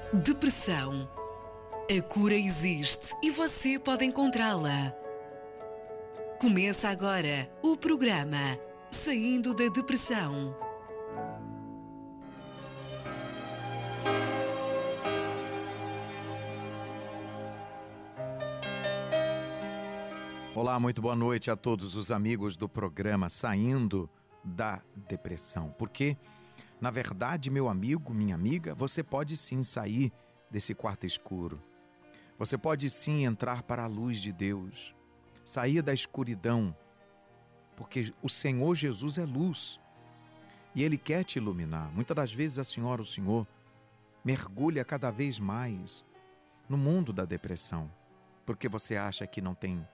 Depressão. A cura existe e você pode encontrá-la. Começa agora o programa Saindo da Depressão. Olá, muito boa noite a todos os amigos do programa Saindo da Depressão. Porque, na verdade, meu amigo, minha amiga, você pode sim sair desse quarto escuro. Você pode sim entrar para a luz de Deus, sair da escuridão, porque o Senhor Jesus é luz e Ele quer te iluminar. Muitas das vezes a senhora, o senhor, mergulha cada vez mais no mundo da depressão, porque você acha que não tem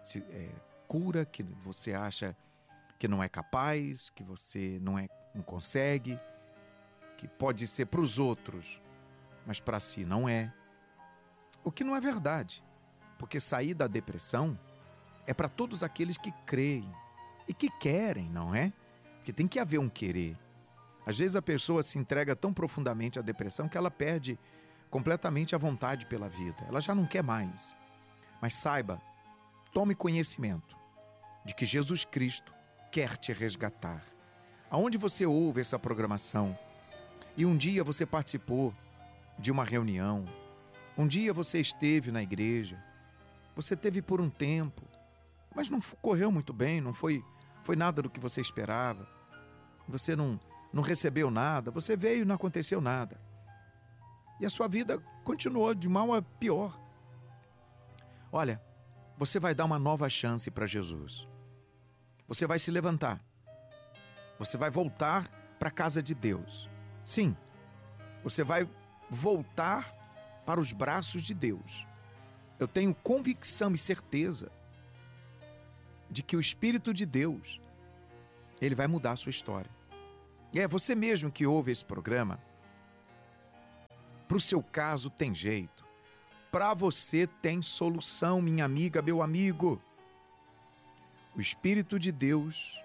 cura, que você acha que não é capaz, que você não consegue, que pode ser para os outros, mas para si não é. O que não é verdade, porque sair da depressão é para todos aqueles que creem e que querem, não é? Porque tem que haver um querer. Às vezes a pessoa se entrega tão profundamente à depressão que ela perde completamente a vontade pela vida. Ela já não quer mais. Mas saiba, tome conhecimento de que Jesus Cristo quer te resgatar. Aonde você ouve essa programação e um dia você participou de uma reunião, um dia você esteve na igreja, você teve por um tempo, mas não correu muito bem, não foi nada do que você esperava, você não recebeu nada, você veio e não aconteceu nada. E a sua vida continuou de mal a pior. Olha, você vai dar uma nova chance para Jesus. Você vai se levantar. Você vai voltar para a casa de Deus. Sim, você vai voltar para os braços de Deus. Eu tenho convicção e certeza de que o Espírito de Deus, Ele vai mudar a sua história. E é você mesmo que ouve esse programa. Para o seu caso tem jeito. Para você tem solução, minha amiga, meu amigo. O Espírito de Deus